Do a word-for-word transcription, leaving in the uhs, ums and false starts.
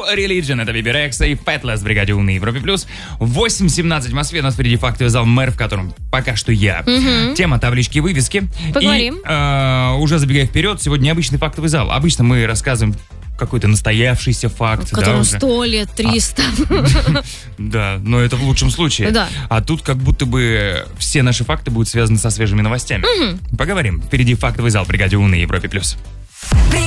Religion, это Биби Рекса и Fatless в бригаде У на Европе плюс. восемь семнадцать в Москве, у нас впереди фактовый зал «Мэр», в котором пока что я. Угу. Тема таблички и вывески. Поговорим. И э, уже забегая вперед, сегодня необычный фактовый зал. Обычно мы рассказываем какой-то настоявшийся факт. Которому да, сто лет, триста. А, да, но это в лучшем случае. Да. А тут как будто бы все наши факты будут связаны со свежими новостями. Угу. Поговорим. Впереди фактовый зал в бригаде У на Европе плюс.